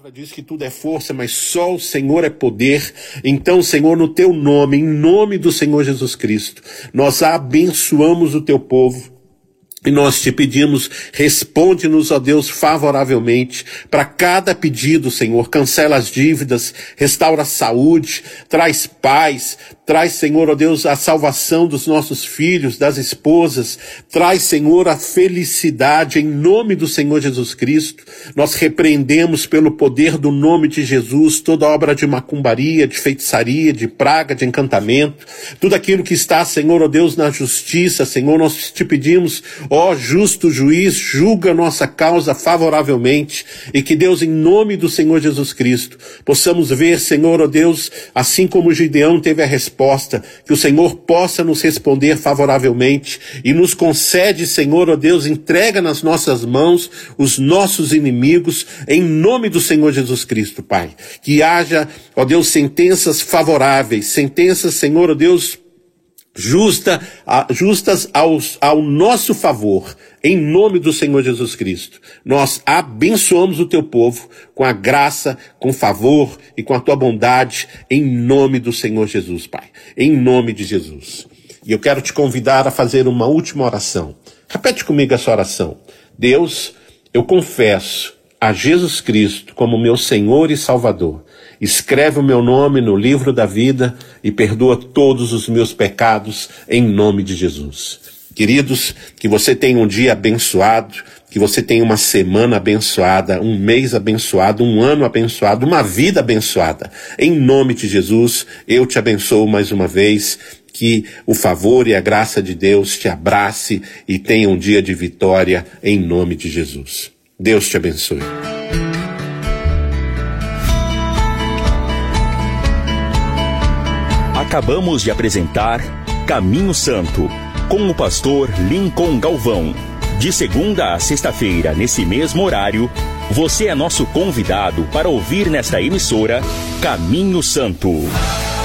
palavra diz que tudo é força, mas só o Senhor é poder. Então, Senhor, no teu nome, em nome do Senhor Jesus Cristo, nós abençoamos o teu povo. E nós te pedimos, responde-nos, ó Deus, favoravelmente para cada pedido, Senhor. Cancela as dívidas, restaura a saúde, traz paz, traz, Senhor, ó Deus, a salvação dos nossos filhos, das esposas, traz, Senhor, a felicidade em nome do Senhor Jesus Cristo. Nós repreendemos pelo poder do nome de Jesus toda obra de macumbaria, de feitiçaria, de praga, de encantamento, tudo aquilo que está, Senhor, ó Deus, na justiça, Senhor, nós te pedimos, ó justo juiz, julga nossa causa favoravelmente e que Deus, em nome do Senhor Jesus Cristo, possamos ver, Senhor, ó Deus, assim como Gideão teve a resposta, que o Senhor possa nos responder favoravelmente e nos concede, Senhor, ó Deus, entrega nas nossas mãos os nossos inimigos, em nome do Senhor Jesus Cristo, Pai. Que haja, ó Deus, sentenças favoráveis, sentenças, Senhor, ó Deus, justas ao nosso favor, em nome do Senhor Jesus Cristo. Nós abençoamos o teu povo com a graça, com favor e com a tua bondade, em nome do Senhor Jesus, Pai. Em nome de Jesus. E eu quero te convidar a fazer uma última oração. Repete comigo essa oração. Deus, eu confesso a Jesus Cristo como meu Senhor e Salvador. Escreve o meu nome no livro da vida e perdoa todos os meus pecados em nome de Jesus. Queridos, que você tenha um dia abençoado, que você tenha uma semana abençoada, um mês abençoado, um ano abençoado, uma vida abençoada. Em nome de Jesus, eu te abençoo mais uma vez. Que o favor e a graça de Deus te abrace e tenha um dia de vitória em nome de Jesus. Deus te abençoe. Acabamos de apresentar Caminho Santo, com o pastor Lincoln Galvão. De segunda a sexta-feira, nesse mesmo horário, você é nosso convidado para ouvir nesta emissora Caminho Santo.